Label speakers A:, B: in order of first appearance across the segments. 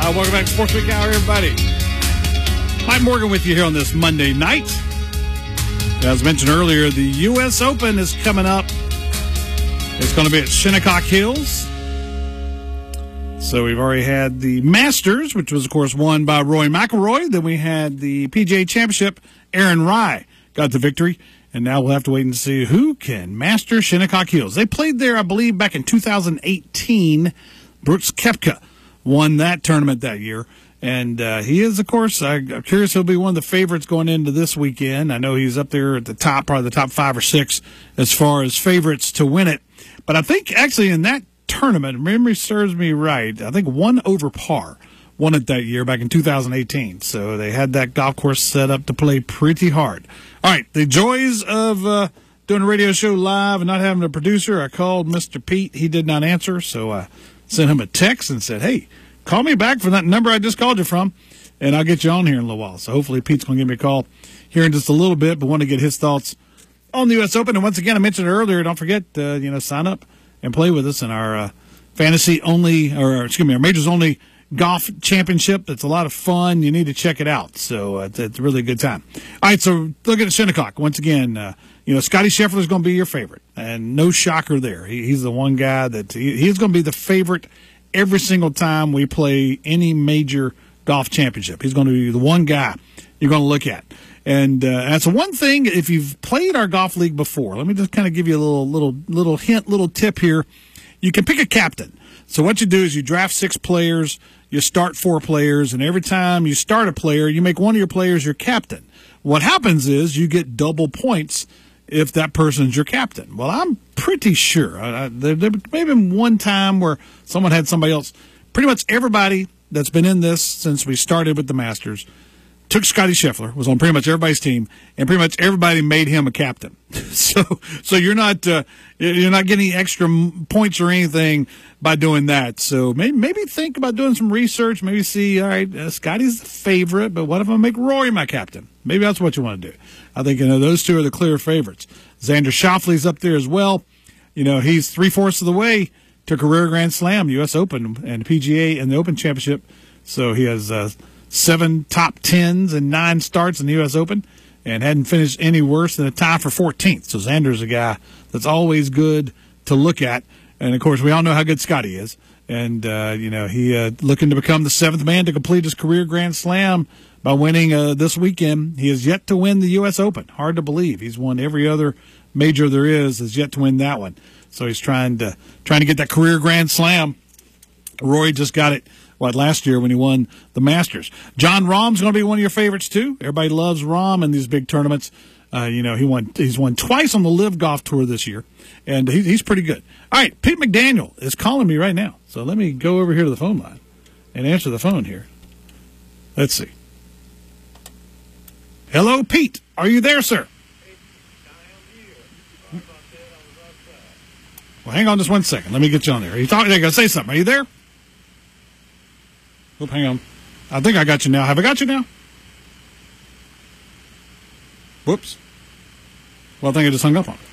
A: Welcome back to Sports Week Hour, everybody. Mike Morgan with you here on this Monday night. As mentioned earlier, the U.S. Open is coming up. It's going to be at Shinnecock Hills. So we've already had the Masters, which was, of course, won by Rory McIlroy. Then we had the PGA Championship. Aaron Rai got the victory. And now we'll have to wait and see who can master Shinnecock Hills. They played there, I believe, back in 2018. Brooks Koepka won that tournament that year. And he is, of course, I'm curious, he'll be one of the favorites going into this weekend. I know he's up there at the top, probably the top 5 or 6 as far as favorites to win it. But I think actually in that tournament, memory serves me right, I think 1 over par won it that year back in 2018. So they had that golf course set up to play pretty hard. All right, the joys of doing a radio show live and not having a producer. I called Mr. Pete. He did not answer, so I sent him a text and said, hey, call me back from that number I just called you from, and I'll get you on here in a little while. So hopefully Pete's going to give me a call here in just a little bit, but want to get his thoughts on the U.S. Open. And once again, I mentioned it earlier, don't forget, sign up and play with us in our our majors-only golf championship. It's a lot of fun. You need to check it out. So it's a really good time. All right, so look at Shinnecock. Once again, Scotty Scheffler is going to be your favorite, and no shocker there. He's the one guy that he's going to be the favorite every single time we play any major golf championship. He's going to be the one guy you're going to look at. And that's one thing, if you've played our golf league before, let me just kind of give you a little hint, little tip here. You can pick a captain. So what you do is you draft 6 players, you start 4 players, and every time you start a player, you make one of your players your captain. What happens is you get double points if that person's your captain. Well, I'm pretty sure. There may have been one time where someone had somebody else. Pretty much everybody that's been in this since we started with the Masters took Scotty Scheffler, was on pretty much everybody's team, and pretty much everybody made him a captain. So you're not getting extra points or anything by doing that. So maybe think about doing some research. Maybe see, all right, Scotty's the favorite, but what if I make Rory my captain? Maybe that's what you want to do. I think those two are the clear favorites. Xander Schauffele's up there as well. He's 3/4 of the way to career Grand Slam, U.S. Open, and PGA and the Open Championship. So he has 7 top 10s and 9 starts in the U.S. Open, and hadn't finished any worse than a tie for 14th. So Xander's a guy that's always good to look at. And, of course, we all know how good Scotty is. And, he looking to become the 7th man to complete his career Grand Slam by winning this weekend. He has yet to win the U.S. Open. Hard to believe. He's won every other major there is, has yet to win that one. So he's trying to get that career Grand Slam. Rory just got it, last year when he won the Masters. Jon Rahm's going to be one of your favorites, too. Everybody loves Rahm in these big tournaments. He's won twice on the Live Golf Tour this year, and he's pretty good. All right, Pete McDaniel is calling me right now. So let me go over here to the phone line and answer the phone here. Let's see. Hello, Pete. Are you there, sir? Well, hang on just 1 second. Let me get you on there. Are you talking? I got to say something. Are you there? Oh, hang on. I think I got you now. Have I got you now? Whoops. Well, I think I just hung up on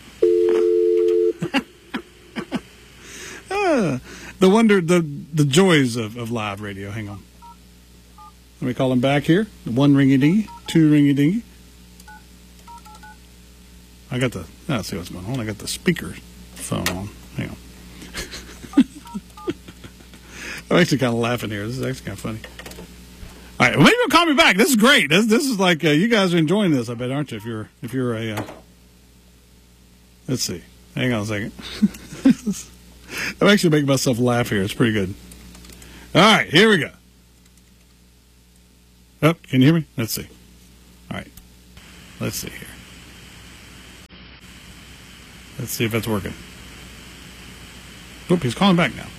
A: it. The joys of live radio. Hang on. Let me call him back here. 1 ringy-dingy, 2 ringy-dingy. Let's see what's going on. I got the speaker phone on. Hang on. I'm actually kind of laughing here. This is actually kind of funny. All right, well, maybe you'll call me back. This is great. This is like you guys are enjoying this, I bet, aren't you? If you're a let's see. Hang on a second. I'm actually making myself laugh here. It's pretty good. All right, here we go. Oh, can you hear me? Let's see. All right, let's see here. Let's see if that's working. Oop, he's calling back now.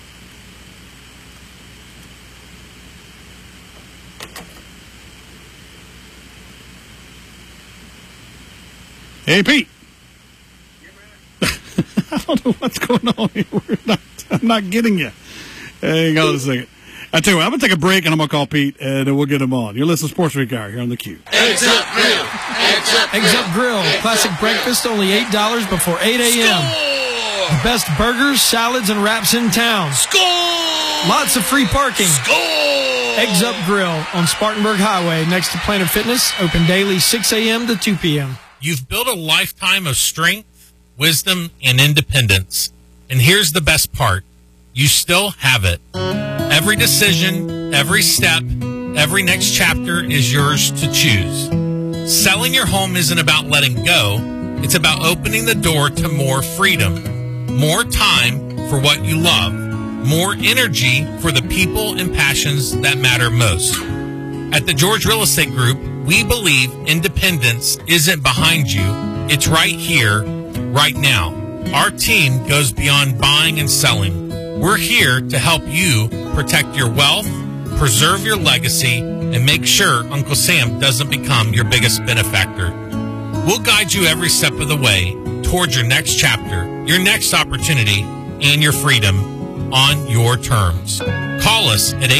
A: Hey, Pete. I don't know what's going on here. I'm not getting you. Hang on a second. I tell you what, I'm going to take a break, and I'm going to call Pete, and we'll get him on. You're listening to Sports Week Hour here on theCUBE.
B: Eggs Up Grill. Eggs Up Grill. Classic breakfast, only $8 before 8 a.m.
C: Score!
B: The best burgers, salads, and wraps in town.
C: Score!
B: Lots of free parking. Eggs Up Grill on Spartanburg Highway next to Planet Fitness. Open daily 6 a.m. to 2 p.m.
C: You've built a lifetime of strength, wisdom, and independence. And here's the best part. You still have it. Every decision, every step, every next chapter is yours to choose. Selling your home isn't about letting go. It's about opening the door to more freedom, more time for what you love, more energy for the people and passions that matter most. At the George Real Estate Group, we believe independence isn't behind you. It's right here, right now. Our team goes beyond buying and selling. We're here to help you protect your wealth, preserve your legacy, and make sure Uncle Sam doesn't become your biggest benefactor. We'll guide you every step of the way towards your next chapter, your next opportunity, and your freedom on your terms. Call us at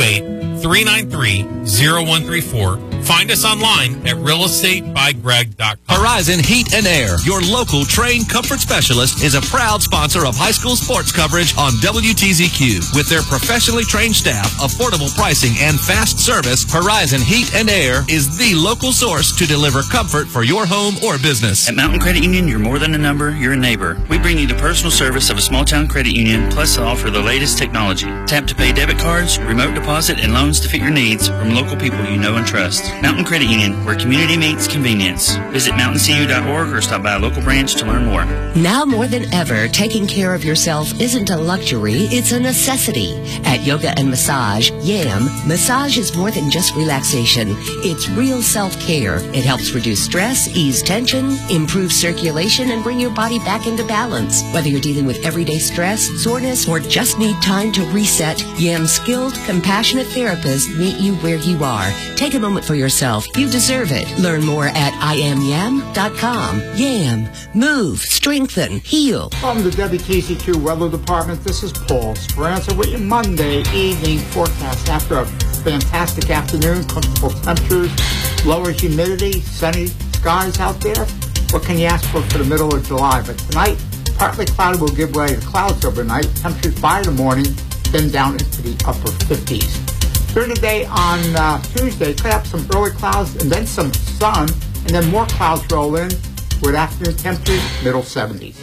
C: 828-393-0134. Find us online at realestatebygreg.com.
D: Horizon Heat and Air, your local trained comfort specialist, is a proud sponsor of high school sports coverage on WTZQ. With their professionally trained staff, affordable pricing, and fast service, Horizon Heat and Air is the local source to deliver comfort for your home or business.
E: At Mountain Credit Union, you're more than a number, you're a neighbor. We bring you the personal service of a small-town credit union, plus offer the latest technology. Tap to pay debit cards, remote deposit, and loans to fit your needs from local people you know and trust. Mountain Credit Union, where community meets convenience. Visit mountaincu.org or stop by a local branch to learn more.
F: Now more than ever, taking care of yourself isn't a luxury, it's a necessity. At Yoga and Massage, YAM, massage is more than just relaxation. It's real self-care. It helps reduce stress, ease tension, improve circulation, and bring your body back into balance. Whether you're dealing with everyday stress, soreness, or just need time to reset, YAM's skilled, compassionate therapists meet you where you are. Take a moment for yourself. You deserve it. Learn more at IamYam.com. YAM. Move. Strengthen. Heal.
G: From the WTC2 Weather Department, this is Paul Speranza with your Monday evening forecast. After a fantastic afternoon, comfortable temperatures, lower humidity, sunny skies out there, what can you ask for the middle of July? But tonight, partly cloudy will give way to clouds overnight. Temperatures by the morning, then down into the upper 50s. During the day on Tuesday, could have some early clouds and then some sun, and then more clouds roll in with afternoon temperatures, middle 70s.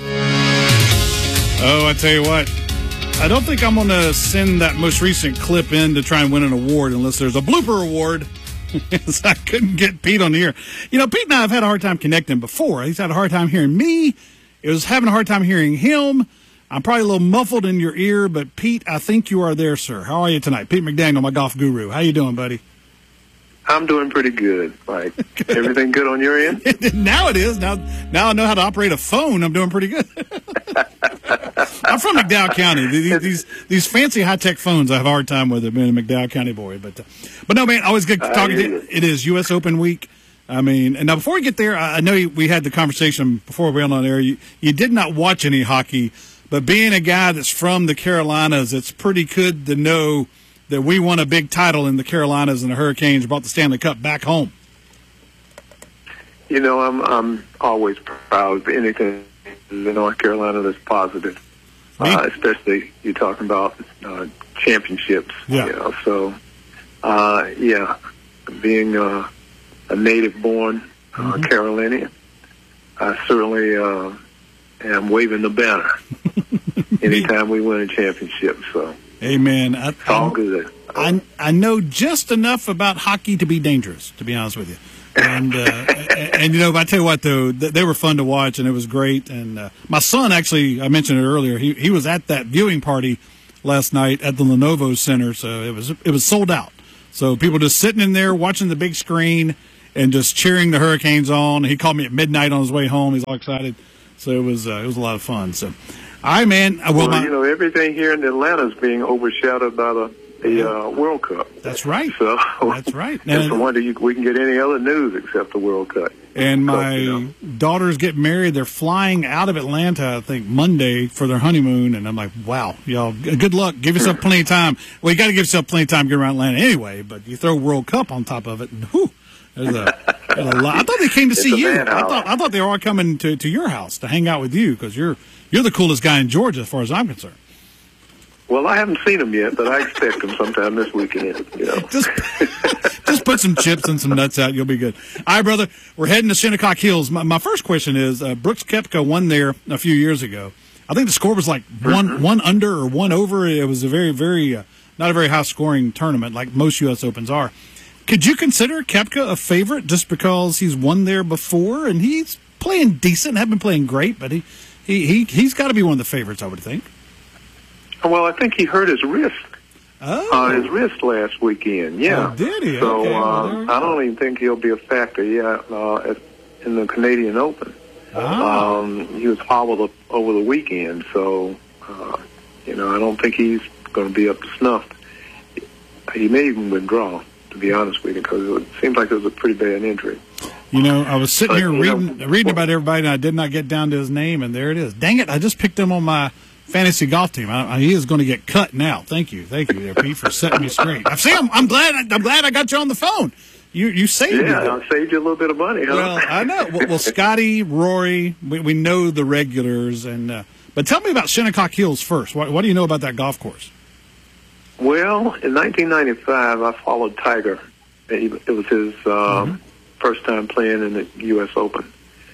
A: Oh, I tell you what, I don't think I'm going to send that most recent clip in to try and win an award unless there's a blooper award. I couldn't get Pete on the air. You know, Pete and I have had a hard time connecting before. He's had a hard time hearing me. It was having a hard time hearing him. I'm probably a little muffled in your ear, but Pete, I think you are there, sir. How are you tonight? Pete McDaniel, my golf guru. How you doing, buddy?
H: I'm doing pretty good. Like, everything good on your end?
A: Now it is. Now I know how to operate a phone. I'm doing pretty good. I'm from McDowell County. These fancy high-tech phones, I have a hard time with it, being a McDowell County boy. But no, man, always good talking to you. It is U.S. Open week. I mean, and now before we get there, I know we had the conversation before we went on air. You did not watch any hockey. But being a guy that's from the Carolinas, it's pretty good to know that we won a big title in the Carolinas and the Hurricanes brought the Stanley Cup back home.
H: You know, I'm always proud of anything in North Carolina that's positive, especially you're talking about championships.
A: Yeah.
H: You know, so, being a native-born Carolinian, I certainly am waving the banner anytime we win a championship. So,
A: amen.
H: It's all good.
A: I know just enough about hockey to be dangerous, to be honest with you. And you know, I tell you what, though, they were fun to watch, and it was great. And my son, actually, I mentioned it earlier, he was at that viewing party last night at the Lenovo Center, so it was sold out. So people just sitting in there watching the big screen and just cheering the Hurricanes on. He called me at midnight on his way home. He's all excited. So it was a lot of fun. So, all right, man.
H: Well, you know, everything here in Atlanta is being overshadowed by the World Cup.
A: That's right.
H: So
A: that's right.
H: It's a wonder we can get any other news except the World Cup.
A: And my daughters get married. They're flying out of Atlanta, I think, Monday for their honeymoon. And I'm like, wow, y'all, good luck. Give yourself plenty of time. Well, you got to give yourself plenty of time to get around Atlanta anyway. But you throw World Cup on top of it, and whew. There's a lot. I thought they came to see you. I thought they were all coming to your house to hang out with you because you're the coolest guy in Georgia as far as I'm concerned.
H: Well, I haven't seen him yet, but I expect him sometime this weekend.
A: Just put some chips and some nuts out. You'll be good. All right, brother. We're heading to Shinnecock Hills. My first question is, Brooks Koepka won there a few years ago. I think the score was like one under or one over. It was a very, very not a very high-scoring tournament like most U.S. Opens are. Could you consider Koepka a favorite just because he's won there before and he's playing decent? Haven't been playing great, but he's got to be one of the favorites, I would think.
H: Well, I think he hurt his wrist.
A: Oh.
H: His wrist last weekend, yeah.
A: Oh, did he?
H: So
A: okay, well,
H: I don't even think he'll be a factor yet in the Canadian Open. He was hobbled up over the weekend, so I don't think he's going to be up to snuff. He may even withdraw, to be honest with you, because it seems like it was a pretty bad injury.
A: I was sitting here reading about everybody, and I did not get down to his name, and there it is. Dang it! I just picked him on my fantasy golf team. He is going to get cut now. Thank you there, Pete, for setting me straight. I'm glad I got you on the phone. You saved me.
H: Yeah, I saved you a little bit of money, huh?
A: Well, I know. Well, Scotty, Rory, we know the regulars, but tell me about Shinnecock Hills first. What do you know about that golf course?
H: Well, in 1995, I followed Tiger. It was his first time playing in the U.S. Open,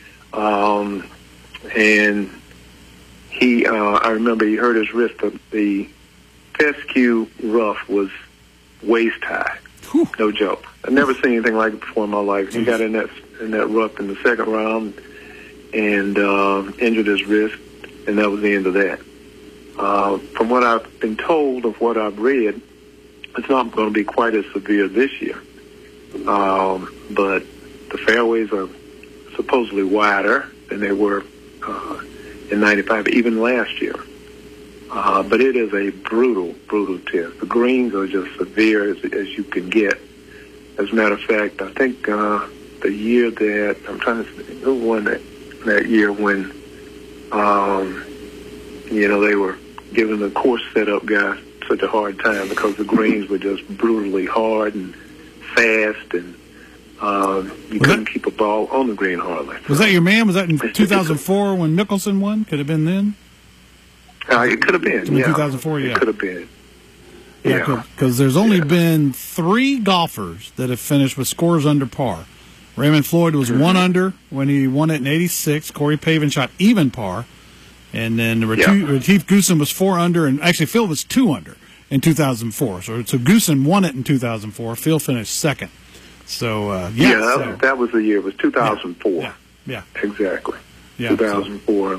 H: and I remember he hurt his wrist. The fescue rough was waist high.
A: Whew.
H: No joke. I've never seen anything like it before in my life. He got in that rough in the second round and injured his wrist, and that was the end of that. From what I've been told of what I've read, it's not going to be quite as severe this year. But the fairways are supposedly wider than they were in 95, even last year. But it is a brutal, brutal test. The greens are just severe as you can get. As a matter of fact, I think the year that, I'm trying to think, who won that year when, they were giving the course setup guy such a hard time because the greens were just brutally hard and fast, and you couldn't keep a ball on the green hardly.
A: Was that your man? Was that in 2004 when Mickelson won? Could have been then?
H: It could have been, yeah.
A: 2004, yeah.
H: It could have been.
A: Yeah, because there's only been 3 golfers that have finished with scores under par. Raymond Floyd was 1 under when he won it in 86. Corey Pavin shot even par. And then Retief Goosen was 4 under, and actually Phil was 2 under in 2004. So Goosen won it in 2004. Phil finished second. So,
H: that was the year. It was 2004.
A: Yeah.
H: Exactly.
A: Yeah,
H: 2004.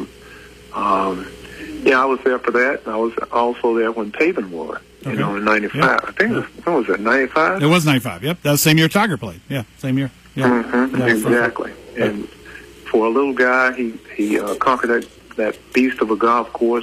H: I was there for that. I was also there when Pavin won, in 95. Yeah. I think when was it, 95?
A: It was 95, yep. That was the same year Tiger played. Yeah, same year. Yeah.
H: Exactly. And for a little guy, he conquered that beast of a golf course,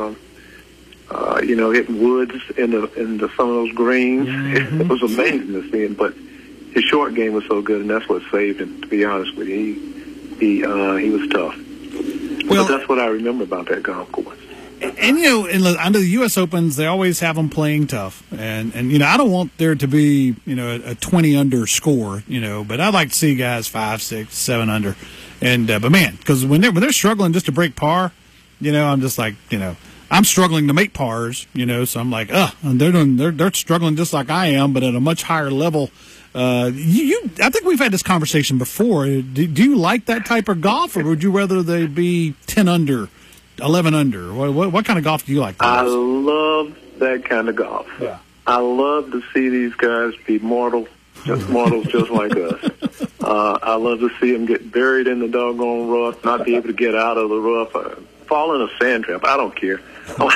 H: hitting woods into some of those greens. Mm-hmm. It was amazing to see him, but his short game was so good, and that's what saved him, to be honest with you. He was tough. Well, but that's what I remember about that golf course.
A: And under the U.S. Opens, they always have them playing tough. And I don't want there to be, a 20 under score, but I'd like to see guys 5, 6, 7 under. And, but man, because when they're struggling just to break par, I'm just like, I'm struggling to make pars, so I'm like, they're struggling just like I am, but at a much higher level. I think we've had this conversation before. Do you like that type of golf, or would you rather they be 10 under, 11 under? What kind of golf do you like?
H: I love that kind of golf.
A: Yeah.
H: I love to see these guys be mortals just like us. I love to see them get buried in the doggone rough, not be able to get out of the rough, fall in a sand trap. I don't care.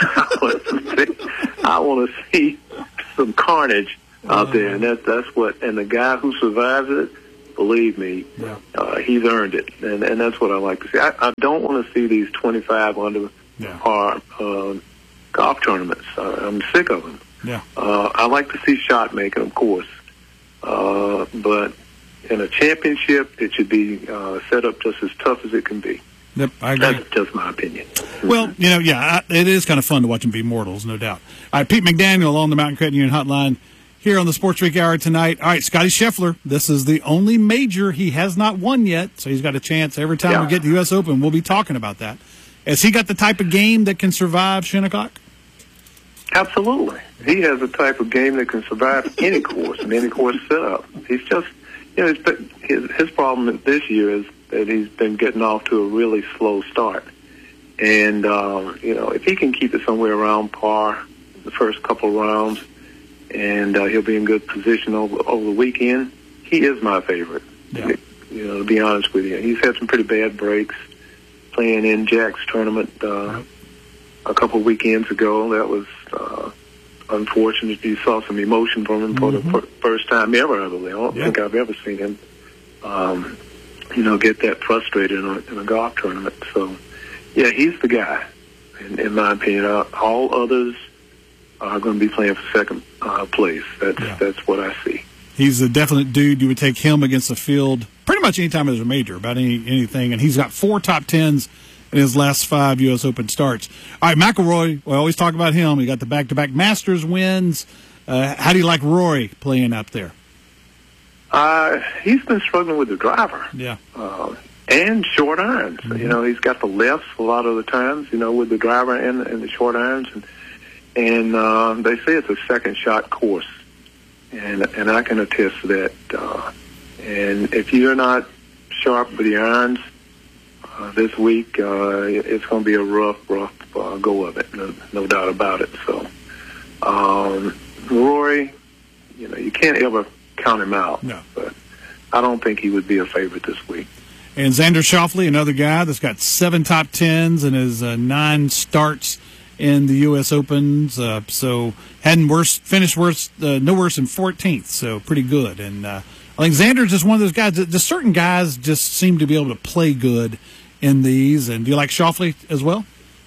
H: I want to see some carnage out there, and that's what. And the guy who survives it, believe me, he's earned it, and that's what I like to see. I don't want to see these 25 under par golf tournaments. I'm sick of them.
A: Yeah.
H: I like to see shot making, of course, but in a championship, it should be set up just as tough as it can be.
A: Yep, I agree.
H: That's just my opinion.
A: Well, it is kind of fun to watch them be mortals, no doubt. All right, Pete McDaniel on the Mountain Credit Union Hotline here on the Sports Week Hour tonight. All right, Scotty Scheffler, this is the only major he has not won yet, so he's got a chance every time we get the U.S. Open. We'll be talking about that. Has he got the type of game that can survive Shinnecock?
H: Absolutely. He has a type of game that can survive any course and any course setup. He's just, his problem this year is that he's been getting off to a really slow start. And, if he can keep it somewhere around par the first couple rounds, and he'll be in good position over the weekend, he is my favorite.
A: Yeah.
H: To be honest with you. He's had some pretty bad breaks playing in Jack's tournament a couple weekends ago. That was unfortunate. You saw some emotion from him for the first time ever, I believe. I don't think I've ever seen him, get that frustrated in a golf tournament. So, yeah, he's the guy, in my opinion. All others are going to be playing for second place. That's what I see.
A: He's a definite dude. You would take him against the field pretty much any time there's a major, about anything. And he's got 4 top 10s in his last 5 U.S. Open starts. All right, McIlroy, we always talk about him. He got the back-to-back Masters wins. How do you like Rory playing up there?
H: He's been struggling with the driver.
A: Yeah.
H: And short irons. He's got the lefts a lot of the times, with the driver and the short irons. And they say it's a second shot course. And I can attest to that. And if you're not sharp with your irons this week, it's going to be a rough go of it. No doubt about it. So, Rory, you can't ever count him out.
A: No.
H: But I don't think he would be a favorite this week.
A: And Xander Schauffele, another guy that's got 7 top 10s in his 9 starts in the U.S. Opens, so finished worse, no worse than 14th, so pretty good. And I think Xander's just one of those guys. Just certain guys just seem to be able to play good in these. And do you like Schauffele as well?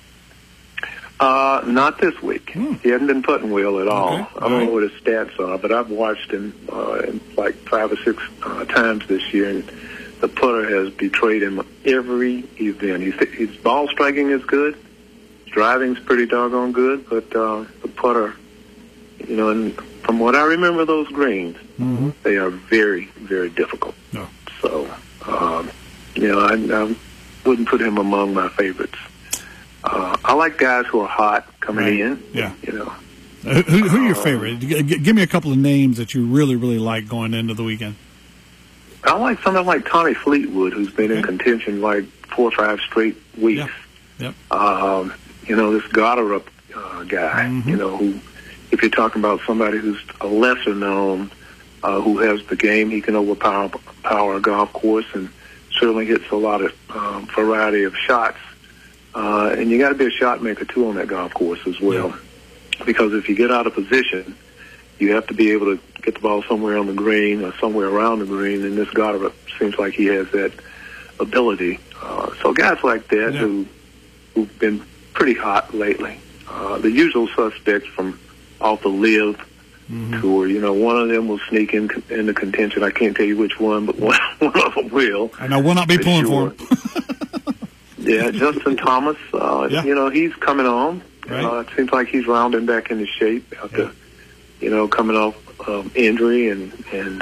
H: Not this week. He hasn't been putting well at all.
A: Okay.
H: I don't know what his stats are, but I've watched him like 5 or 6 times this year, and the putter has betrayed him every event. His ball striking is good. Driving's pretty doggone good, but the putter, and from what I remember, those greens, they are very, very difficult.
A: No.
H: So, I wouldn't put him among my favorites. I like guys who are hot coming in.
A: Yeah. Who are your favorite? Give me a couple of names that you really, really like going into the weekend.
H: I like somebody like Tommy Fleetwood, who's been in contention like 4 or 5 straight weeks.
A: Yep.
H: This Goddard guy, who, if you're talking about somebody who's a lesser known, who has the game, he can overpower a golf course and certainly hits a lot of variety of shots. And you got to be a shot maker, too, on that golf course as well. Because if you get out of position, you have to be able to get the ball somewhere on the green or somewhere around the green, and this Goddard seems like he has that ability. So guys like that who've been pretty hot lately. The usual suspects from off the Live tour, one of them will sneak into contention. I can't tell you which one, but one of them will.
A: And I will not be pulling for him.
H: Yeah, Justin Thomas, he's coming on.
A: Right.
H: It seems like he's rounding back into shape after, coming off injury and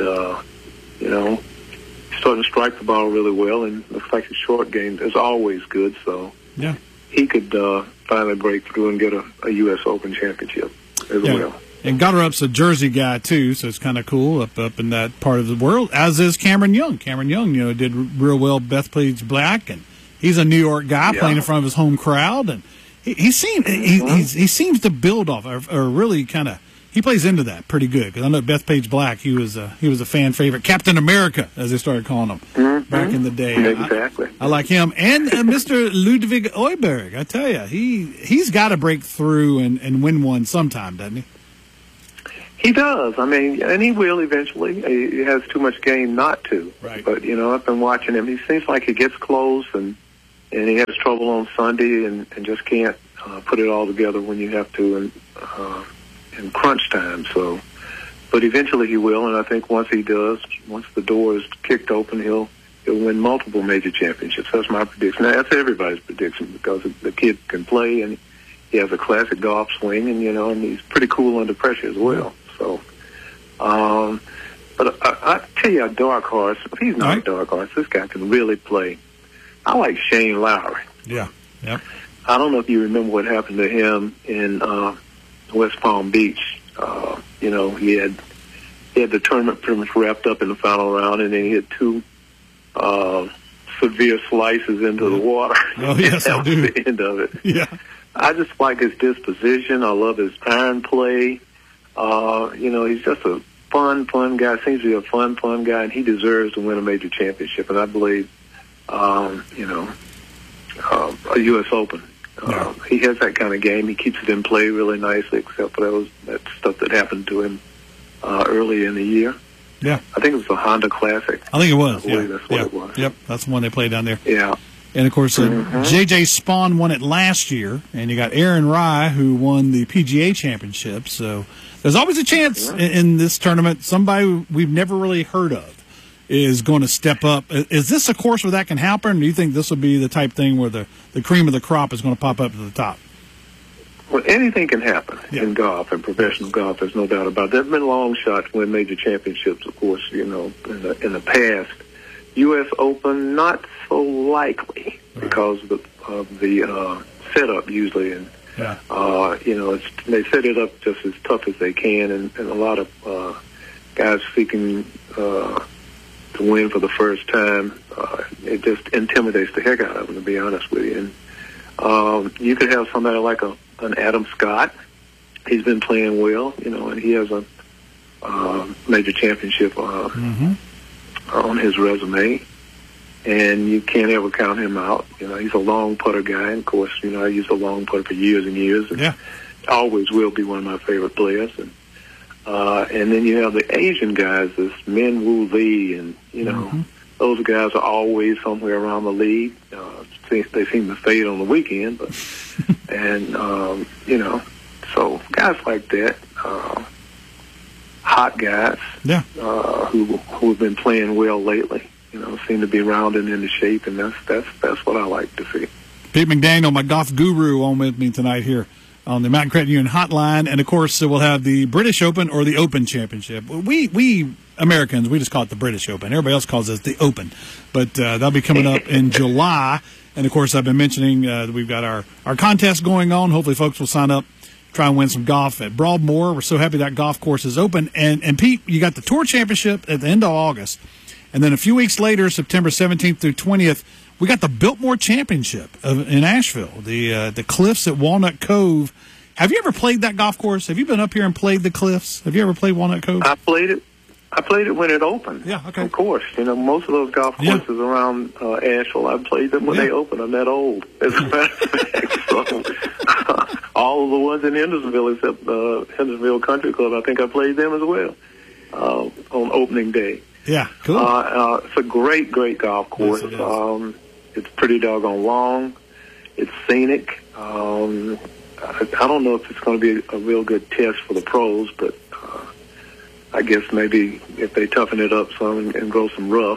H: starting to strike the ball really well, and looks like his short game is always good, so he could finally break through and get a U.S. Open championship as well.
A: And Goddard's a Jersey guy, too, so it's kind of cool up in that part of the world, as is Cameron Young. Cameron Young, did real well Bethpage Black, and he's a New York guy playing in front of his home crowd, and he seems to build off or really kind of. He plays into that pretty good, because I know Bethpage Black, he was a fan favorite, Captain America, as they started calling him back in the day.
H: Exactly.
A: I like him. And Mr. Ludwig Oiberg, I tell you, he's got to break through and win one sometime, doesn't he?
H: He does. I mean, and he will eventually. He has too much game not to.
A: Right.
H: But, I've been watching him. He seems like he gets close, and he has trouble on Sunday and just can't put it all together when you have to in crunch time. So, but eventually he will, and I think once he does, once the door is kicked open, he'll win multiple major championships. That's my prediction. Now, that's everybody's prediction, because the kid can play, and he has a classic golf swing, and and he's pretty cool under pressure as well. So, but I tell you, a dark horse. He's not a dark horse. This guy can really play. I like Shane Lowry.
A: Yeah. Yep.
H: I don't know if you remember what happened to him in West Palm Beach. You know, he had the tournament pretty much wrapped up in the final round, and then he had two severe slices into the water.
A: Oh, yes,
H: that
A: I
H: was
A: do.
H: the end of it.
A: Yeah.
H: I just like his disposition. I love his iron play. You know, he's just a fun guy. Seems to be a fun guy, and he deserves to win a major championship. And I believe, you know, a U.S. Open. He has that kind of game. He keeps it in play really nicely, except for that stuff that happened to him early in the year.
A: Yeah.
H: I think it was the Honda Classic.
A: I think it was.
H: I believe that's what it was.
A: Yep, that's the one they played down there.
H: Yeah.
A: And, of course, J.J. Spawn won it last year, and you got Aaron Rye, who won the PGA Championship. So there's always a chance in this tournament somebody we've never really heard of is going to step up. Is this a course where that can happen, or do you think this will be the type thing where the cream of the crop is going to pop up to the top?
H: Well, anything can happen in golf, in professional golf. There's no doubt about it. There have been long shots win major championships, of course, you know, in the past. U.S. Open, not so likely because of the setup usually. And, you know, they set it up just as tough as they can, and a lot of guys seeking to win for the first time, it just intimidates the heck out of them, to be honest with you. And you could have somebody like an Adam Scott. He's been playing well, you know, and he has a major championship on his resume, and you can't ever count him out. You know, he's a long putter guy, and of course, you know, I used a long putter for years and years, and always will be one of my favorite players. And then you have the Asian guys, this Min Woo Lee, and you know, those guys are always somewhere around the league. They seem to fade on the weekend, but and you know, so guys like that, hot guys, who have been playing well lately, you know, seem to be rounding into shape, and that's what I like to see.
A: Pete McDaniel, my golf guru, on with me tonight here on the Mountain Credit Union Hotline, and of course we'll have the British Open or the Open Championship. We Americans, we just call it the British Open. Everybody else calls it the Open, but that'll be coming up in July. And of course, I've been mentioning that we've got our contest going on. Hopefully, folks will sign up, try and win some golf at Broadmoor. We're so happy that golf course is open. And Pete, you got the Tour Championship at the end of August, and then a few weeks later, September 17th through 20th, we got the Biltmore Championship in Asheville, the Cliffs at Walnut Cove. Have you ever played that golf course? Have you been up here and played the Cliffs? Have you ever played Walnut Cove?
H: I played it when it opened.
A: Yeah, okay.
H: Of course. You know, most of those golf courses around Asheville, I played them when they opened. I'm that old, as a matter of fact. So, all of the ones in Hendersonville, except Hendersonville Country Club, I think I played them as well on opening day.
A: Yeah, cool.
H: It's a great golf course. Yes, it's pretty doggone long. It's scenic. I don't know if it's going to be a real good test for the pros, but I guess maybe if they toughen it up some and go some rough.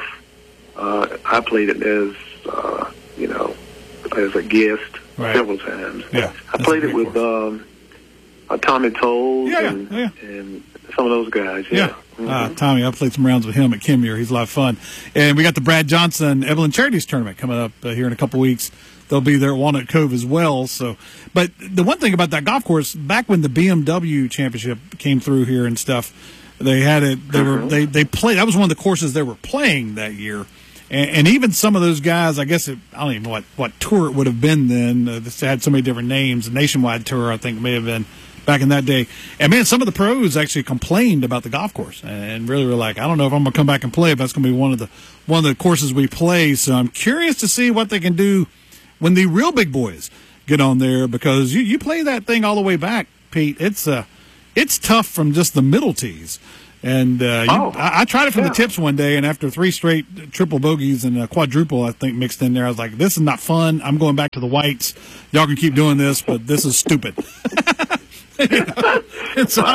H: I played it as, you know, as a guest several times.
A: Yeah,
H: I played it with Tommy Tolles and some of those guys.
A: Tommy, I played some rounds with him at Kenmure. He's a lot of fun. And we got the Brad Johnson Evelyn Charities tournament coming up here in a couple weeks. They'll be there at Walnut Cove as well. So, but the one thing about that golf course, back when the BMW Championship came through here and stuff, they had it. They played. That was one of the courses they were playing that year. And even some of those guys, I guess I don't even know what tour it would have been then. This had so many different names. The Nationwide Tour, I think, may have been back in that day. And man, some of the pros actually complained about the golf course and really were like, I don't know if I'm going to come back and play, but that's going to be one of the courses we play. So I'm curious to see what they can do when the real big boys get on there, because you play that thing all the way back, Pete. It's tough from just the middle tees. And I tried it from the tips one day, and after 3 straight triple bogeys and a quadruple, I think, mixed in there, I was like, this is not fun. I'm going back to the whites. Y'all can keep doing this, but this is stupid. So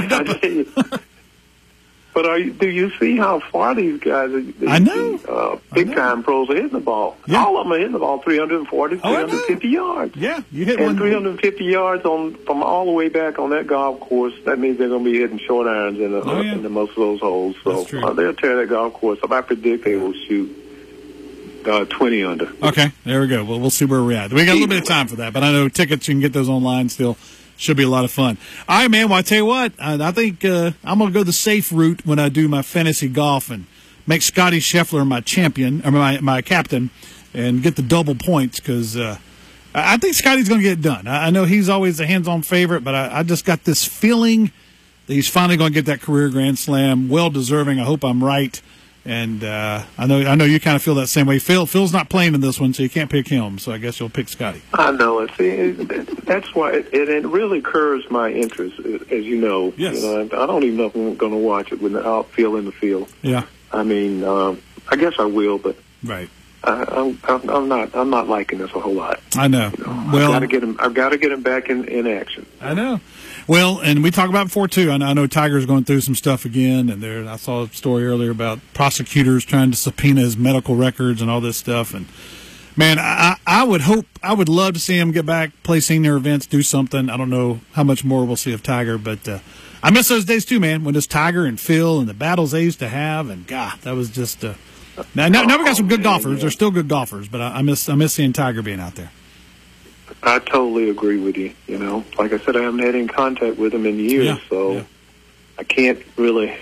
H: But do you see how far these guys are? Big-time pros are hitting the ball.
A: Yeah.
H: All of them are hitting the ball 340, 350 yards.
A: Yeah, you hit
H: and
A: one.
H: 350 yards from all the way back on that golf course. That means they're going to be hitting short irons in most of those holes. So they'll tear that golf course up. I predict they will shoot 20 under.
A: Okay, there we go. Well, we'll see where we're at. We got a little bit of time for that, but I know tickets, you can get those online still. Should be a lot of fun. All right, man. Well, I tell you what, I think I'm going to go the safe route when I do my fantasy golf and make Scotty Scheffler my champion, or my captain, and get the double points because I think Scotty's going to get it done. I know he's always a hands-on favorite, but I just got this feeling that he's finally going to get that career Grand Slam. Well deserving. I hope I'm right. And I know you kind of feel that same way. Phil's not playing in this one, so you can't pick him. So I guess you'll pick Scotty.
H: I know it. See, that's why it really curbs my interest, as you know.
A: Yes.
H: You know, I don't even know if I'm going to watch it without Phil in the field.
A: Yeah.
H: I mean, I guess I will, but
A: right.
H: I'm not liking this a whole lot.
A: I know.
H: You know,
A: well,
H: I've got to get him back in action.
A: I know. Well, and we talked about it before too. I know Tiger's going through some stuff again, and I saw a story earlier about prosecutors trying to subpoena his medical records and all this stuff. And man, I would love to see him get back, play senior events, do something. I don't know how much more we'll see of Tiger, but I miss those days too, man. When it's Tiger and Phil and the battles they used to have, and God, that was just. Now we got some good golfers.
H: Yeah.
A: They're still good golfers, but I miss seeing Tiger being out there.
H: I totally agree with you. You know, like I said, I haven't had any contact with him in years, so I can't really.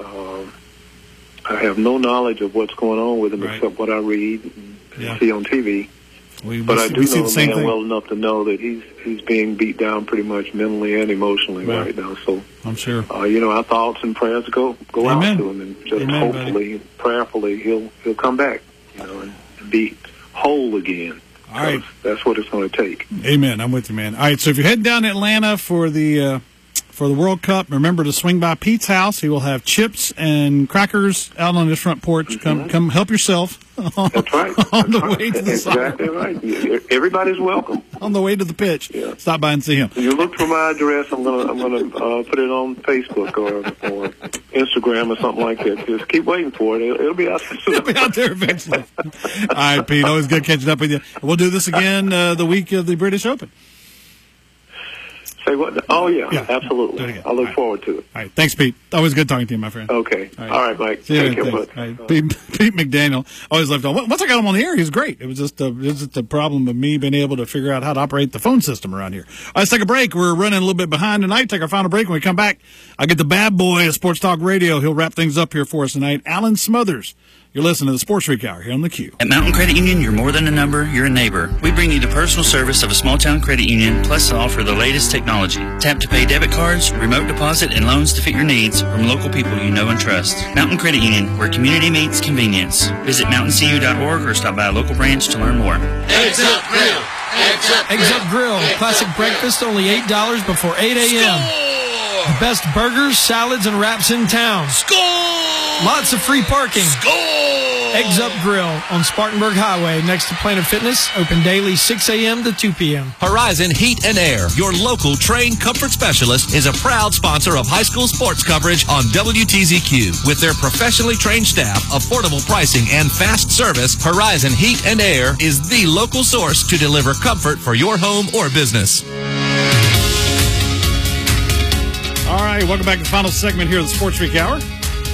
H: I have no knowledge of what's going on with him except what I read and see on TV. But I do know the man well enough to know that he's being beat down pretty much mentally and emotionally right now. So
A: I'm sure.
H: You know, our thoughts and prayers go out to him, and just hopefully, prayerfully, he'll come back, you know, and be whole again.
A: All right,
H: that's what it's going to take.
A: Amen. I'm with you, man. All right, so if you're heading down to Atlanta for the World Cup, remember to swing by Pete's house. He will have chips and crackers out on his front porch.
H: Mm-hmm.
A: Come help yourself.
H: That's right.
A: On the way to the
H: exactly right. Everybody's welcome.
A: On the way to the pitch, stop by and see him.
H: You look for my address. I'm gonna put it on Facebook or Instagram or something like that. Just keep waiting for it. It'll be out there soon.
A: It'll be out there eventually. All right, Pete. Always good catching up with you. We'll do this again the week of the British Open.
H: Say what? Oh, yeah. Absolutely. I look forward to it.
A: All right. Thanks, Pete. Always good talking to you, my friend.
H: Okay. All right, Mike. Take care, bud.
A: Right. Pete McDaniel always left on. Once I got him on the air, he was great. It was just a problem of me being able to figure out how to operate the phone system around here. All right, let's take a break. We're running a little bit behind tonight. Take our final break. When we come back, I get the bad boy of Sports Talk Radio. He'll wrap things up here for us tonight. Alan Smothers. You're listening to the Sports Freak Hour here on the Q.
E: At Mountain Credit Union, you're more than a number, you're a neighbor. We bring you the personal service of a small-town credit union, plus offer the latest technology. Tap-to-pay debit cards, remote deposit, and loans to fit your needs from local people you know and trust. Mountain Credit Union, where community meets convenience. Visit mountaincu.org or stop by a local branch to learn more.
I: Eggs Up Grill!
B: Eggs Up Grill. Classic breakfast, only $8 before 8 a.m. The best burgers, salads, and wraps in town.
I: Score!
B: Lots of free parking.
I: Score!
B: Eggs Up Grill on Spartanburg Highway next to Planet Fitness. Open daily 6 a.m. to 2 p.m.
D: Horizon Heat and Air, your local trained comfort specialist, is a proud sponsor of high school sports coverage on WTZQ. With their professionally trained staff, affordable pricing, and fast service, Horizon Heat and Air is the local source to deliver comfort for your home or business.
A: All right, welcome back to the final segment here of the Sports Freak Hour.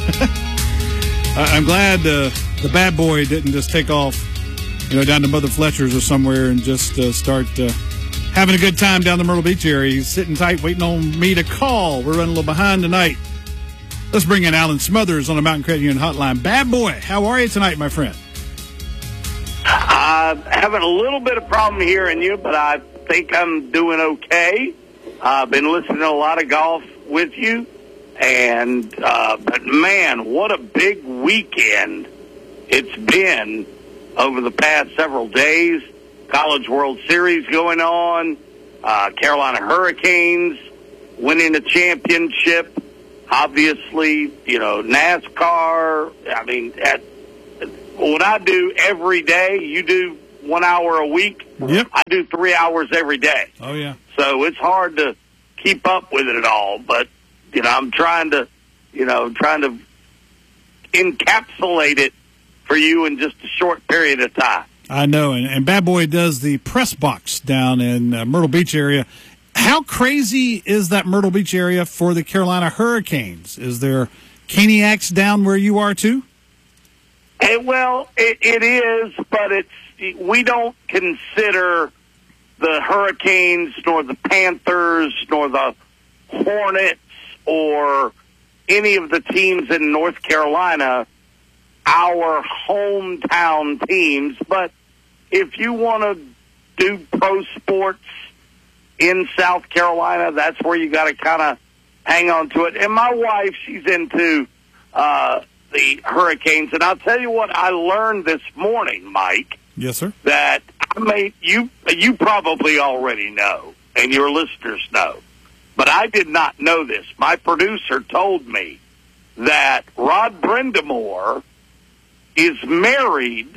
A: I'm glad the bad boy didn't just take off, down to Mother Fletcher's or somewhere and just start having a good time down the Myrtle Beach area. He's sitting tight, waiting on me to call. We're running a little behind tonight. Let's bring in Alan Smothers on the Mountain Credit Union Hotline. Bad boy, how are you tonight, my friend?
J: Having a little bit of problem hearing you, but I think I'm doing okay. I've been listening to a lot of golf with you, and but man, what a big weekend it's been over the past several days. College World Series going on, Carolina Hurricanes winning a championship, obviously, NASCAR. I mean, what I do every day, you do 1 hour a week.
A: Yep.
J: I do 3 hours every day.
A: Oh, yeah.
J: So it's hard to keep up with it all, but I'm trying to encapsulate it for you in just a short period of time.
A: I know, and Bad Boy does the press box down in Myrtle Beach area. How crazy is that Myrtle Beach area for the Carolina Hurricanes? Is there Caniacs down where you are too?
J: Well, it is, but we don't consider the Hurricanes, nor the Panthers, nor the Hornets, or any of the teams in North Carolina our hometown teams. But if you want to do pro sports in South Carolina, that's where you got to kind of hang on to it. And my wife, she's into the Hurricanes. And I'll tell you what I learned this morning, Mike.
A: Yes, sir.
J: That you probably already know, and your listeners know. But I did not know this. My producer told me that Rod Brindamore is married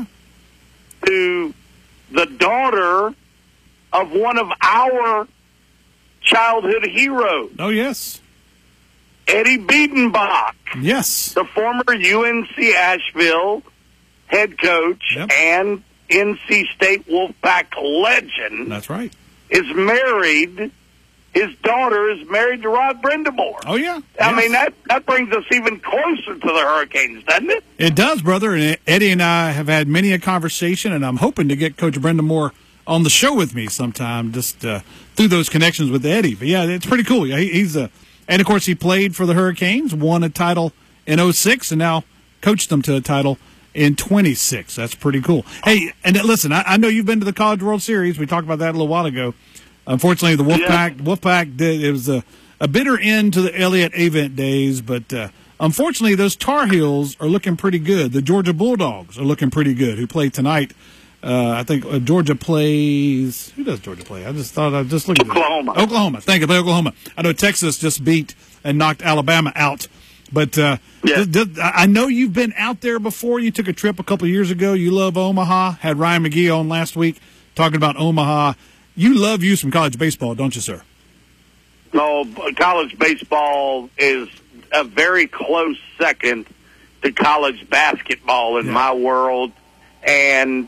J: to the daughter of one of our childhood heroes.
A: Oh, yes.
J: Eddie Biedenbach.
A: Yes.
J: The former UNC Asheville head coach and NC State Wolfpack legend.
A: That's right.
J: Is married. His daughter is married to Rod Brindamore.
A: Oh, yeah.
J: I mean, that brings us even closer to the Hurricanes, doesn't it?
A: It does, brother. And Eddie and I have had many a conversation, and I'm hoping to get Coach Brindamore on the show with me sometime, just through those connections with Eddie. But, yeah, it's pretty cool. He's and, of course, he played for the Hurricanes, won a title in 2006, and now coached them to a title in 26. That's pretty cool. Hey, and listen, I know you've been to the College World Series. We talked about that a little while ago. Unfortunately, the Wolfpack did. It was a bitter end to the Elliott Avent days, but unfortunately, those Tar Heels are looking pretty good. The Georgia Bulldogs are looking pretty good, who play tonight. I think Georgia plays. Who does Georgia play? I just thought I'd just look at
J: Oklahoma.
A: Oklahoma. Thank you, Oklahoma. I know Texas just beat and knocked Alabama out. But I know you've been out there before. You took a trip a couple of years ago. You love Omaha. Had Ryan McGee on last week talking about Omaha. You love you some college baseball, don't you, sir?
J: No, college baseball is a very close second to college basketball in my world. And,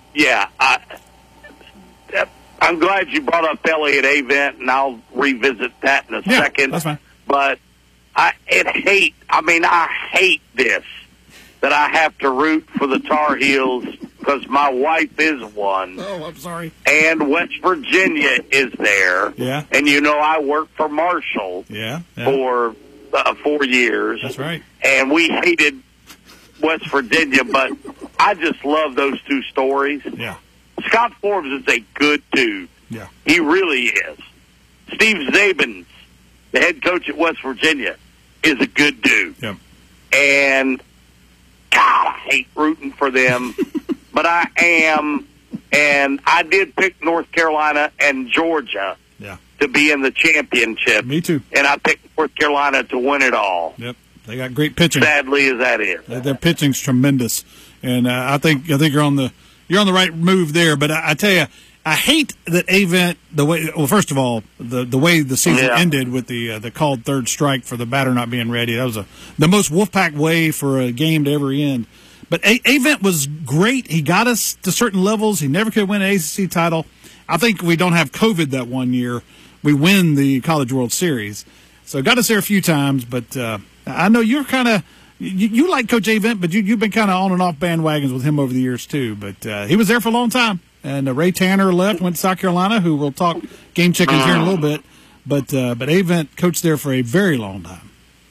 J: I'm glad you brought up Elliott Avent, and I'll revisit that in a second.
A: That's fine.
J: But I hate this, that I have to root for the Tar Heels because my wife is one.
A: Oh, I'm sorry.
J: And West Virginia is there.
A: Yeah.
J: And, I worked for Marshall for 4 years.
A: That's right.
J: And we hated West Virginia, but I just love those two stories.
A: Yeah.
J: Scott Forbes is a good dude.
A: Yeah.
J: He really is. Steve Zabins, the head coach at West Virginia, is a good dude.
A: Yep.
J: And, God, I hate rooting for them. But I am, and I did pick North Carolina and Georgia to be in the championship.
A: Me too.
J: And I picked North Carolina to win it all.
A: Yep. They got great pitching.
J: Sadly as that is.
A: Their pitching's tremendous. And I think you're on the right move there. But I tell you, I hate that Avent first of all, the way the season ended with the called third strike for the batter not being ready. That was the most Wolfpack way for a game to ever end. But Avent was great. He got us to certain levels. He never could win an ACC title. I think we don't have COVID that one year. We win the College World Series. So got us there a few times. But I know you're kind of you like Coach Avent, but you've been kind of on and off bandwagons with him over the years too. But he was there for a long time. And Ray Tanner left, went to South Carolina, who we'll talk game chickens here in a little bit. But Avent coached there for a very long time.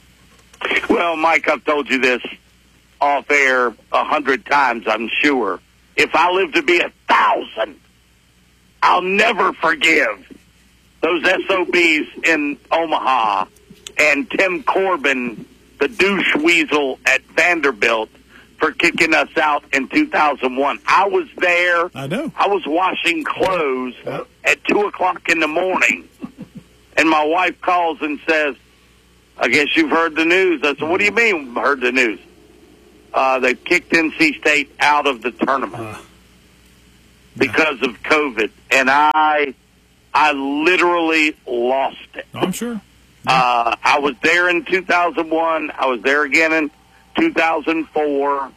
J: Well, Mike, I've told you this off air 100 times, I'm sure. If I live to be 1,000, I'll never forgive those SOBs in Omaha and Tim Corbin, the douche weasel at Vanderbilt, for kicking us out in 2001. I was there.
A: I know.
J: I was washing clothes at 2 o'clock in the morning, and my wife calls and says, I guess you've heard the news. I said, what do you mean heard the news? They kicked NC State out of the tournament because of COVID, and I literally lost it.
A: I'm sure.
J: I was there in 2001. I was there again in 2004.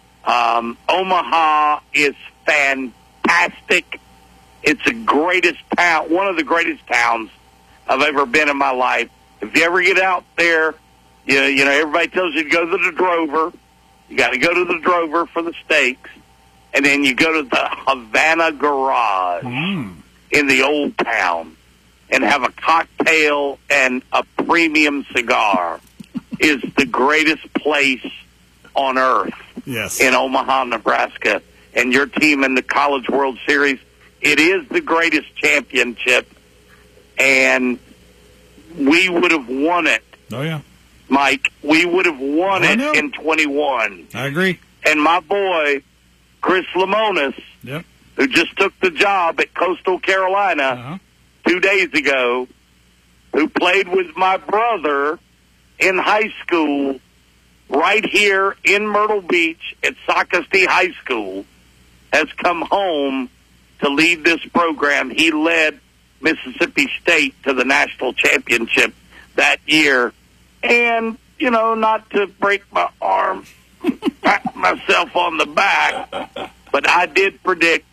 J: Omaha is fantastic. It's the greatest town, one of the greatest towns I've ever been in my life. If you ever get out there, you know everybody tells you to go to the Drover. You got to go to the Drover for the steaks, and then you go to the Havana Garage. in the old town and have a cocktail and a premium cigar is the greatest place on earth.
A: Yes.
J: In Omaha, Nebraska. And your team in the College World Series, it is the greatest championship, and we would have won it.
A: Oh, yeah.
J: Mike, we would have won it in 21.
A: I agree.
J: And my boy, Chris Lemonis,
A: yep,
J: who just took the job at Coastal Carolina 2 days ago, who played with my brother in high school right here in Myrtle Beach at Socastee High School, has come home to lead this program. He led Mississippi State to the national championship that year. And, you know, not to break my arm, pat myself on the back, but I did predict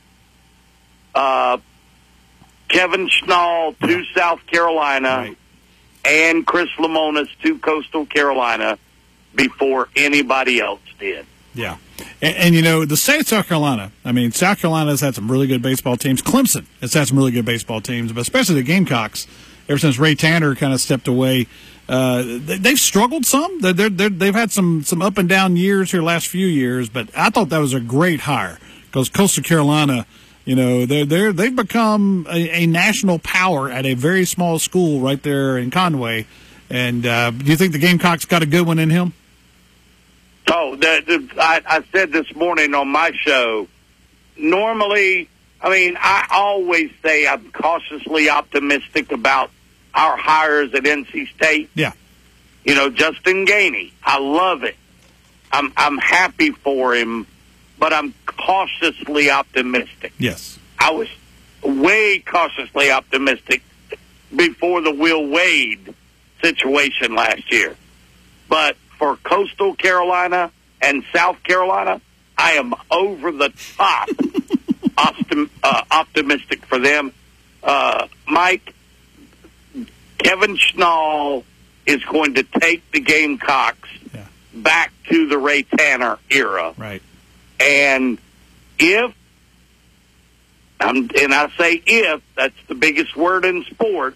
J: Kevin Schnall to South Carolina and Chris Lemonis to Coastal Carolina before anybody else did.
A: Yeah. And, you know, the state of South Carolina, I mean, South Carolina has had some really good baseball teams. Clemson has had some really good baseball teams, but especially the Gamecocks, ever since Ray Tanner kind of stepped away, they've struggled some. They've had some up and down years here last few years, but I thought that was a great hire because Coastal Carolina, you know, they've become a national power at a very small school right there in Conway. And do you think the Gamecocks got a good one in him?
J: Oh, I said this morning on my show, normally, I mean, I always say I'm cautiously optimistic about our hires at NC State.
A: Yeah.
J: You know, Justin Gainey, I love it. I'm happy for him, but I'm cautiously optimistic.
A: Yes.
J: I was way cautiously optimistic before the Will Wade situation last year. But for Coastal Carolina and South Carolina, I am over the top optimistic for them. Mike, Kevin Schnall is going to take the Gamecocks back to the Ray Tanner era.
A: Right.
J: And if, and I say if, that's the biggest word in sports,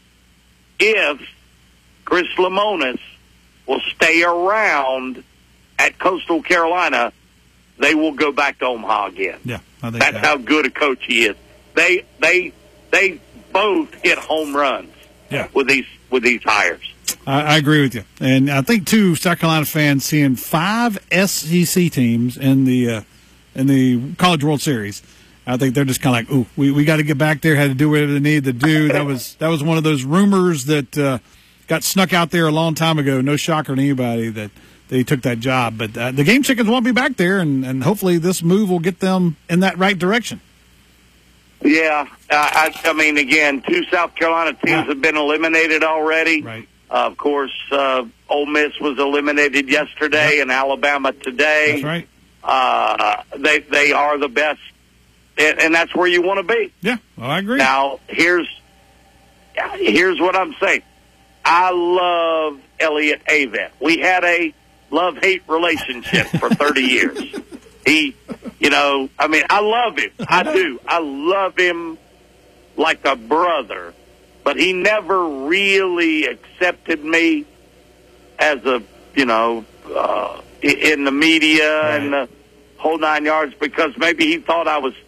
J: if Chris Lemonis will stay around at Coastal Carolina, they will go back to Omaha again.
A: Yeah, I think
J: that's how good a coach he is. They both hit home runs.
A: Yeah.
J: With these hires.
A: I agree with you, and I think too, South Carolina fans seeing 5 SEC teams in the College World Series. I think they're just kind of like, ooh, we got to get back there. Had to do whatever they needed to do. That was one of those rumors that got snuck out there a long time ago. No shocker to anybody that they took that job. But the Game Chickens won't be back there, and hopefully this move will get them in that right direction.
J: Yeah, I mean, again, 2 South Carolina teams have been eliminated already.
A: Right.
J: Of course, Ole Miss was eliminated yesterday, and Alabama today.
A: That's right.
J: They are the best, and that's where you want to be.
A: Yeah, well, I agree.
J: Now, here's what I'm saying. I love Elliott Avent. We had a love-hate relationship for 30 years. He, you know, I mean, I love him. I do. I love him like a brother. But he never really accepted me as a, you know, in the media and the whole 9 yards because maybe he thought I was,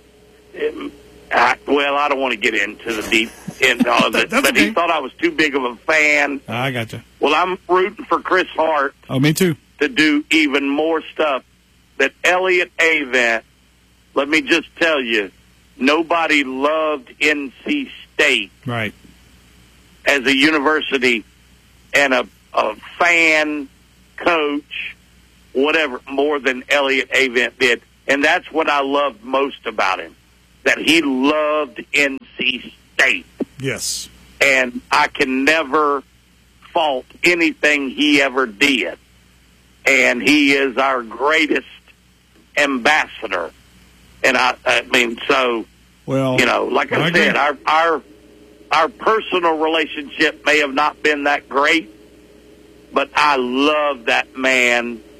J: well, I don't want to get into the deep end of it, but he thought I was too big of a fan.
A: I got you.
J: Well, I'm rooting for Chris Hart.
A: Oh, me too.
J: To do even more stuff. That Elliott Avent, let me just tell you, nobody loved NC State
A: right
J: as a university and a fan, coach, whatever, more than Elliott Avent did. And that's what I loved most about him, that he loved NC State.
A: Yes.
J: And I can never fault anything he ever did. And he is our greatest ambassador. And I mean, so,
A: well,
J: you know, like I said, our personal relationship may have not been that great, but I love that man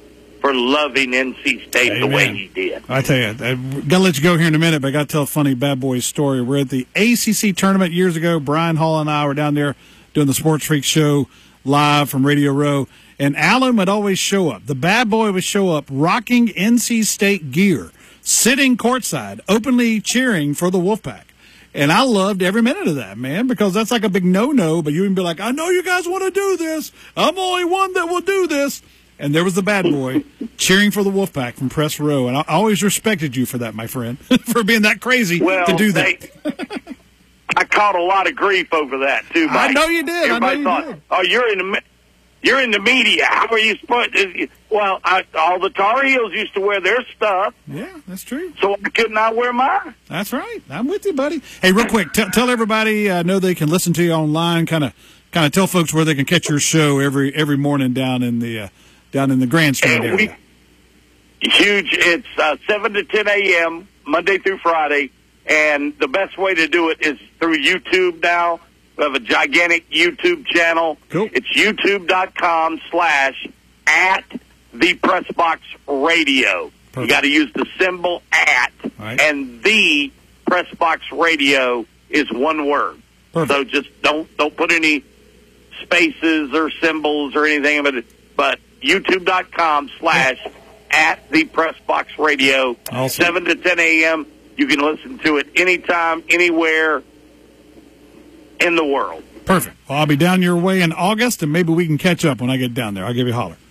J: for loving NC State the way he did.
A: I tell you, I'm gonna let you go here in a minute, but I got to tell a funny Bad Boys story. We're at the ACC tournament years ago. Brian Hall and I were down there doing the Sports Freak show live from Radio Row, and Alan would always show up. The Bad Boy would show up rocking NC State gear, sitting courtside, openly cheering for the Wolfpack. And I loved every minute of that, man, because that's like a big no-no, but you can be like, I know you guys want to do this. I'm the only one that will do this. And there was the Bad Boy cheering for the Wolfpack from press row. And I always respected you for that, my friend, for being that crazy to do that.
J: I caught a lot of grief over that, too, Mike.
A: I know you did.
J: Everybody thought, oh, you're in the media. How are you supposed to? Well, all the Tar Heels used to wear their stuff.
A: Yeah, that's true.
J: So I could not wear mine.
A: That's right. I'm with you, buddy. Hey, real quick, tell everybody, I know they can listen to you online, kind of tell folks where they can catch your show every morning down in the grandstand area.
J: Huge. It's 7 to 10 a.m., Monday through Friday, and the best way to do it is through YouTube now. We have a gigantic YouTube channel.
A: Cool.
J: It's youtube.com/@thepressboxradio. You got to use the symbol @
A: right.
J: And the Pressbox Radio is one word.
A: Perfect.
J: So just don't put any spaces or symbols or anything, but youtube.com/@thepressboxradio.
A: Awesome.
J: 7 to 10 a.m. You can listen to it anytime, anywhere in the world.
A: Perfect. Well, I'll be down your way in August, and maybe we can catch up when I get down there. I'll give you a holler.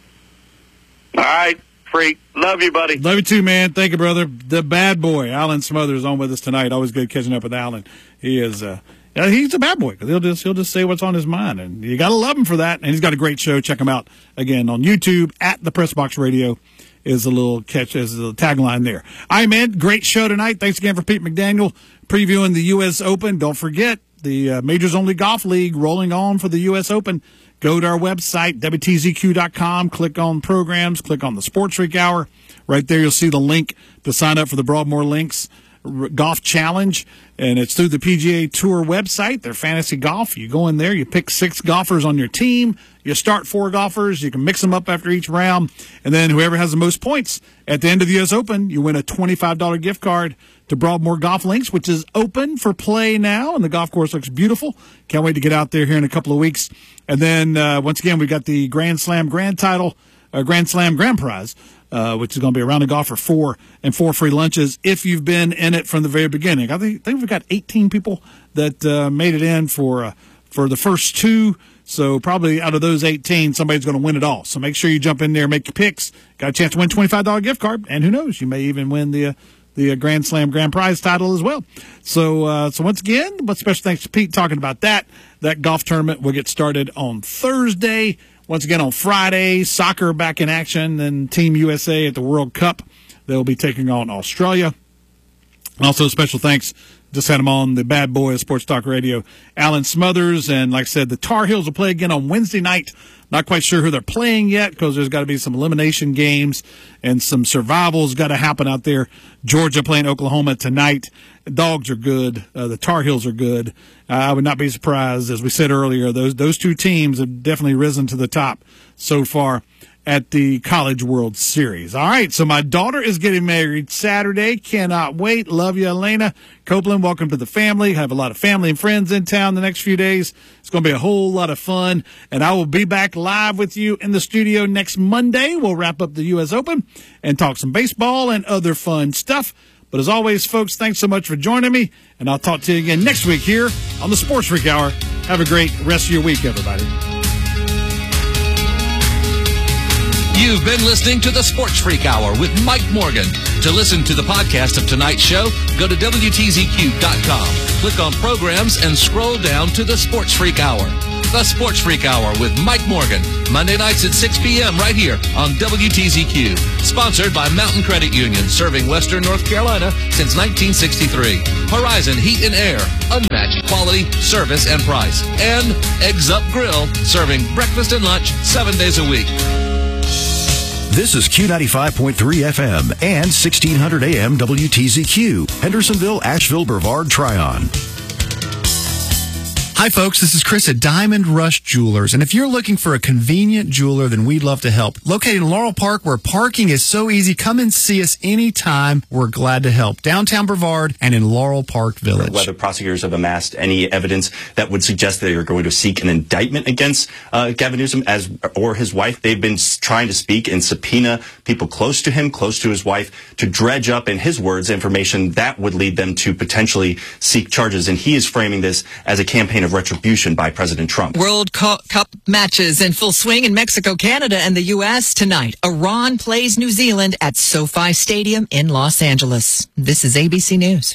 J: All right, Freak. Love you, buddy.
A: Love you too, man. Thank you, brother. The Bad Boy, Alan Smothers, on with us tonight. Always good catching up with Alan. He is, he's a bad boy because he'll just say what's on his mind, and you got to love him for that. And he's got a great show. Check him out again on YouTube @ the Pressbox Radio. Is a little tagline there. All right, man. Great show tonight. Thanks again for Pete McDaniel previewing the U.S. Open. Don't forget the Majors Only Golf League rolling on for the U.S. Open. Go to our website, WTZQ.com. Click on programs. Click on the Sports Freak Hour. Right there, you'll see the link to sign up for the Broadmoor Links Golf Challenge, and it's through the PGA Tour website, their fantasy golf. You go in there, you pick 6 golfers on your team, you start 4 golfers, you can mix them up after each round, and then whoever has the most points at the end of the U.S. Open, you win a $25 gift card to Broadmoor Golf Links, which is open for play now, and the golf course looks beautiful. Can't wait to get out there here in a couple of weeks. And then, once again, we got the Grand Slam Grand Title, Grand Slam Grand Prize, which is going to be a round of golf for 4 and 4 free lunches if you've been in it from the very beginning. I think we've got 18 people that made it in for the first 2. So probably out of those 18, somebody's going to win it all. So make sure you jump in there, make your picks. Got a chance to win $25 gift card, and who knows, you may even win the Grand Slam Grand Prize title as well. So once again, but special thanks to Pete talking about that. That golf tournament will get started on Thursday. Once again, on Friday, soccer back in action, and Team USA at the World Cup. They'll be taking on Australia. Also, special thanks, just had him on the Bad Boy of Sports Talk Radio, Alan Smothers. And like I said, the Tar Heels will play again on Wednesday night. Not quite sure who they're playing yet because there's got to be some elimination games and some survival's got to happen out there. Georgia playing Oklahoma tonight. The Dogs are good. The Tar Heels are good. I would not be surprised, as we said earlier, those 2 teams have definitely risen to the top so far at the College World Series. All right, so my daughter is getting married Saturday. Cannot wait. Love you, Elena. Copeland, welcome to the family. Have a lot of family and friends in town the next few days. It's going to be a whole lot of fun, and I will be back live with you in the studio next Monday. We'll wrap up the U.S. Open and talk some baseball and other fun stuff. But as always, folks, thanks so much for joining me, and I'll talk to you again next week here on the Sports Freak Hour. Have a great rest of your week, everybody.
D: You've been listening to the Sports Freak Hour with Mike Morgan. To listen to the podcast of tonight's show, go to WTZQ.com. Click on programs and scroll down to the Sports Freak Hour. The Sports Freak Hour with Mike Morgan. Monday nights at 6 p.m. right here on WTZQ. Sponsored by Mountain Credit Union, serving Western North Carolina since 1963. Horizon Heat and Air, unmatched quality, service, and price. And Eggs Up Grill, serving breakfast and lunch 7 days a week.
I: This is Q95.3 FM and 1600 AM WTZQ, Hendersonville, Asheville, Brevard, Tryon.
K: Hi, folks. This is Chris at Diamond Rush Jewelers. And if you're looking for a convenient jeweler, then we'd love to help. Located in Laurel Park, where parking is so easy, come and see us anytime. We're glad to help. Downtown Brevard and in Laurel Park Village.
L: Whether prosecutors have amassed any evidence that would suggest that they're going to seek an indictment against Gavin Newsom or his wife. They've been trying to speak and subpoena people close to him, close to his wife, to dredge up, in his words, information that would lead them to potentially seek charges. And he is framing this as a campaign of retribution by President Trump.
M: World Cup matches in full swing in Mexico, Canada, and the U.S. tonight. Iran plays New Zealand at SoFi Stadium in Los Angeles. This is ABC News.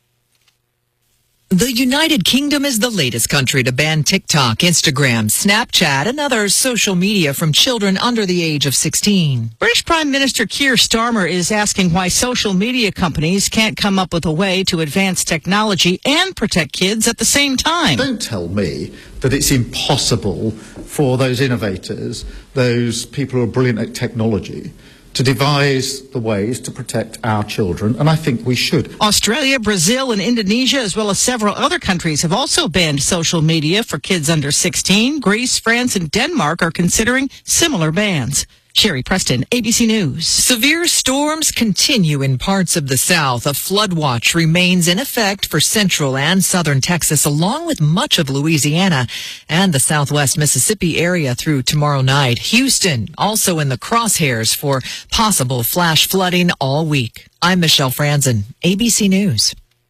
M: The United Kingdom is the latest country to ban TikTok, Instagram, Snapchat, and other social media from children under the age of 16.
N: British Prime Minister Keir Starmer is asking why social media companies can't come up with a way to advance technology and protect kids at the same time.
O: Don't tell me that it's impossible for those innovators, those people who are brilliant at technology, to devise the ways to protect our children, and I think we should.
N: Australia, Brazil, and Indonesia, as well as several other countries, have also banned social media for kids under 16. Greece, France, and Denmark are considering similar bans. Sherry Preston, ABC News.
M: Severe storms continue in parts of the South. A flood watch remains in effect for central and southern Texas, along with much of Louisiana and the southwest Mississippi area through tomorrow night. Houston also in the crosshairs for possible flash flooding all week. I'm Michelle Franzen, ABC News.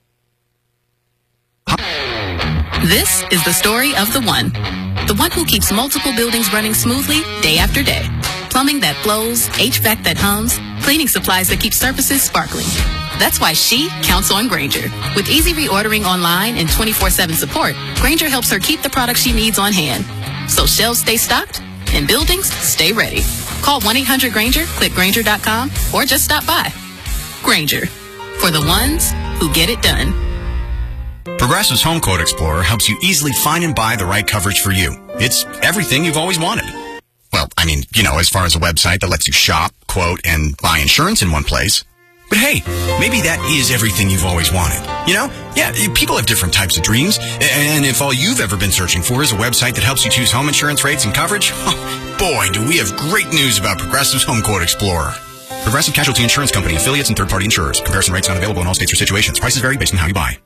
P: This is the story of the one who keeps multiple buildings running smoothly day after day. Plumbing that flows, HVAC that hums, cleaning supplies that keep surfaces sparkling. That's why she counts on Grainger. With easy reordering online and 24/7 support, Grainger helps her keep the products she needs on hand. So shelves stay stocked and buildings stay ready. Call 1-800-GRAINGER, click Grainger.com, or just stop by. Grainger, for the ones who get it done.
Q: Progressive's Home Quote Explorer helps you easily find and buy the right coverage for you. It's everything you've always wanted. Well, I mean, as far as a website that lets you shop, quote, and buy insurance in one place. But hey, maybe that is everything you've always wanted. Yeah, people have different types of dreams. And if all you've ever been searching for is a website that helps you choose home insurance rates and coverage, boy, do we have great news about Progressive's Home Quote Explorer. Progressive Casualty Insurance Company, affiliates, and third-party insurers. Comparison rates not available in all states or situations. Prices vary based on how you buy.